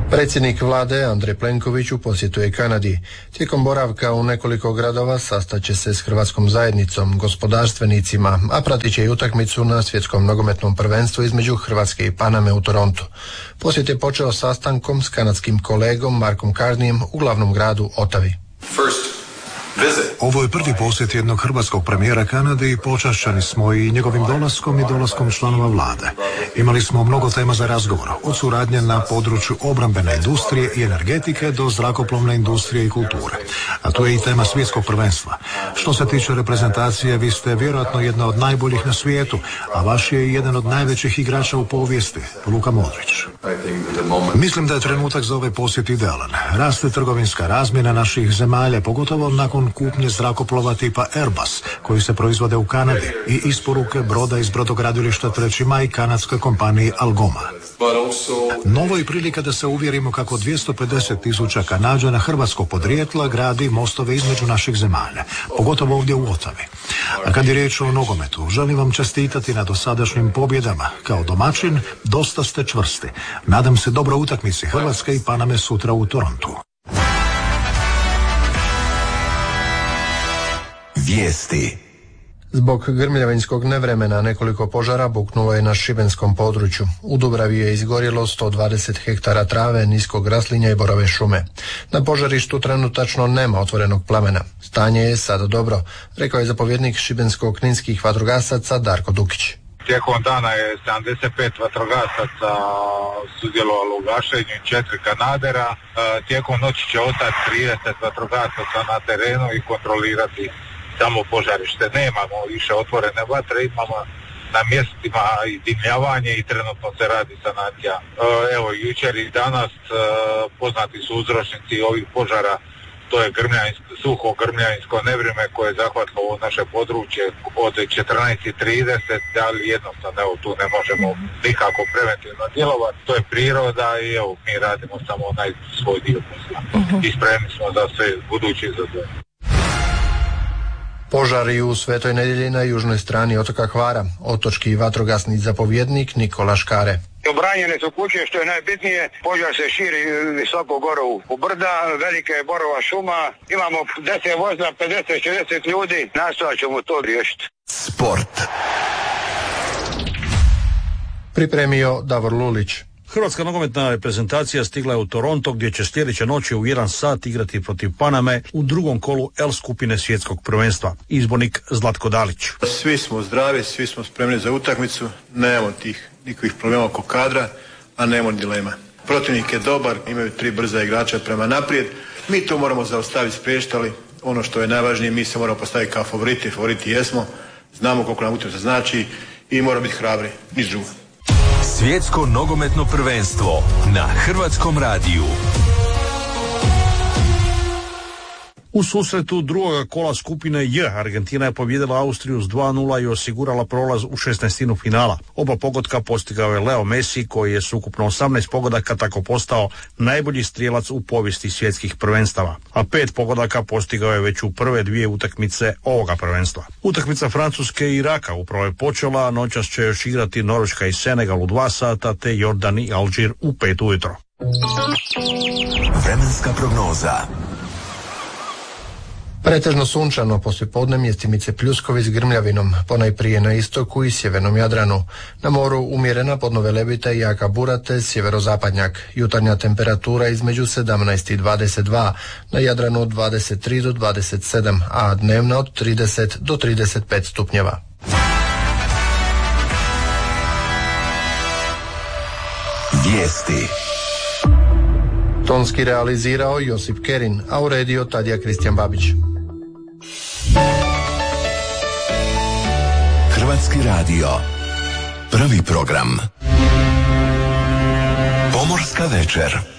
Predsjednik vlade Andrej Plenković u posjetu je Kanadi. Tijekom boravka u nekoliko gradova sastaće se s hrvatskom zajednicom, gospodarstvenicima, a pratit će i utakmicu na svjetskom nogometnom prvenstvu između Hrvatske i Paname u Torontu. Posjet je počeo sastankom s kanadskim kolegom Markom Carneyem u glavnom gradu Ottawi. Ovo je prvi posjet jednog hrvatskog premijera Kanade i počašćeni smo i njegovim dolaskom i dolaskom članova vlade. Imali smo mnogo tema za razgovor, od suradnje na području obrambene industrije i energetike do zrakoplovne industrije i kulture. A tu je i tema svjetskog prvenstva. Što se tiče reprezentacije, vi ste vjerojatno jedna od najboljih na svijetu, a vaš je jedan od najvećih igrača u povijesti, Luka Modrić. Mislim da je trenutak za ovaj posjet idealan. Raste trgovinska razmjena naših zemalja, pogotovo nakon kupnje zrakoplova tipa Airbus, koji se proizvode u Kanadi, i isporuke broda iz brodogradilišta 3. maj kanadskoj kompaniji Algoma. Novo je prilika da se uvjerimo kako 250,000 Kanađana hrvatskog podrijetla gradi mostove između naših zemalja, pogotovo ovdje u Ottawi. A kad je riječ o nogometu, želim vam čestitati na dosadašnjim pobjedama. Kao domaćin, dosta ste čvrsti. Nadam se dobro utakmici Hrvatske i Paname sutra u Torontu. Vijesti. Zbog grmljavinskog nevremena nekoliko požara buknulo je na šibenskom području. U Dubravi je izgorjelo 120 hektara trave, niskog raslinja i borove šume. Na požarištu trenutačno nema otvorenog plamena. Stanje je sada dobro, rekao je zapovjednik šibensko-kninskih vatrogasaca Darko Dukić. Tijekom dana je 75 vatrogasaca sudjelovalo u gašenju, 4 kanadera. Tijekom noći će ostati 30 vatrogasaca na terenu i kontrolirati samo požarište. Nemamo više otvorene vatre, imamo na mjestima i dimljavanje i trenutno se radi sanacija. Evo, jučer i danas poznati su uzročnici ovih požara. To je suho grmljavinsko nevrijeme koje je zahvatilo ovo naše područje od 14:30, ali jednostavno evo, tu ne možemo nikako preventivno djelovati. To je priroda i evo, mi radimo samo onaj svoj dio posla. I spremni smo za sve buduće izazove. Požari u Svetoj Nedjelji na južnoj strani otoka Hvara. Otočki vatrogasni zapovjednik Nikola Škare. Obranjene su kuće, što je najbitnije. Požar se širi visoko gore u brda, velika je borova šuma. Imamo 10 vozila, 50-60 ljudi. Nastojat ćemo to riješiti. Sport. Pripremio Davor Lulić. Hrvatska nogometna reprezentacija stigla je u Toronto gdje će sljedeće noći u 1 sat igrati protiv Paname u drugom kolu L skupine svjetskog prvenstva. Izbornik Zlatko Dalić. Svi smo zdravi, svi smo spremni za utakmicu, nemamo nikakvih problema oko kadra, a nemamo dilema. Protivnik je dobar, imaju 3 brza igrača prema naprijed, mi to moramo zaustaviti, spriječiti, ali ono što je najvažnije, mi se moramo postaviti kao favoriti jesmo, znamo koliko nam utakmica znači i moramo biti hrabri, niš drugo. Svjetsko nogometno prvenstvo na Hrvatskom radiju. U susretu drugoga kola skupine J Argentina je pobijedila Austriju s 2:0 i osigurala prolaz u 16. finala. Oba pogotka postigao je Leo Messi, koji je s ukupno 18 pogodaka tako postao najbolji strijelac u povijesti svjetskih prvenstava. A 5 pogodaka postigao je već u prve 2 utakmice ovoga prvenstva. Utakmica Francuske i Iraka upravo je počela, a noćas će još igrati Norveška i Senegal u 2 sata, te Jordan i Alžir u 5 ujutro. Vremenska prognoza. Pretežno sunčano, poslijepodne mjestimice pljuskovi s grmljavinom, ponajprije na istoku i sjevernom Jadranu. Na moru umjerena podno Velebita i jaka bura te sjeverozapadnjak. Jutarnja temperatura između 17 i 22, na Jadranu od 23 do 27, a dnevna od 30 do 35 stupnjeva. Vijesti. Tonski realizirao Josip Kerin, a uredio Tadija Kristijan Babić. Hrvatski radio. Prvi program. Pomorska večer.